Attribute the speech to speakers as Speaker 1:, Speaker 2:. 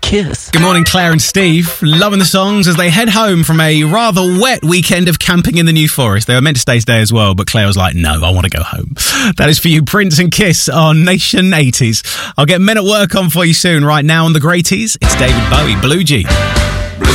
Speaker 1: Kiss.
Speaker 2: Good morning, Claire and Steve. Loving the songs as they head home from a rather wet weekend of camping in the New Forest. They were meant to stay today as well, but Claire was like, no, I want to go home. That is for you, Prince and Kiss on Nation 80s. I'll get Men at Work on for you soon. Right now on the Greaties, it's David Bowie, Blue G.